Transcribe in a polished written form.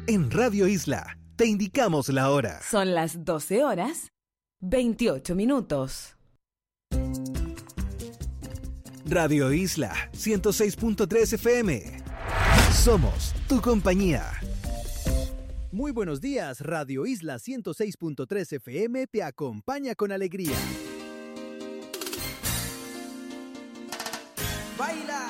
En Radio Isla te indicamos la hora. Son las 12 horas, 28 minutos. Radio Isla 106.3 FM. Somos tu compañía. Muy buenos días, Radio Isla 106.3 FM te acompaña con alegría. Baila.